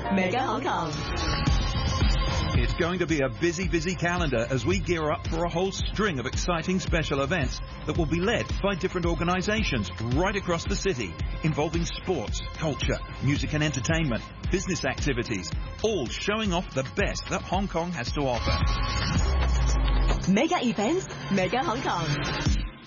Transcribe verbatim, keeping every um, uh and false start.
Mega Hong Kong. It's going to be a busy, busy calendar as we gear up for a whole string of exciting special events that will be led by different organisations right across the city, involving sports, culture, music and entertainment, business activities, all showing off the best that Hong Kong has to offer. Mega Events, Mega Hong Kong.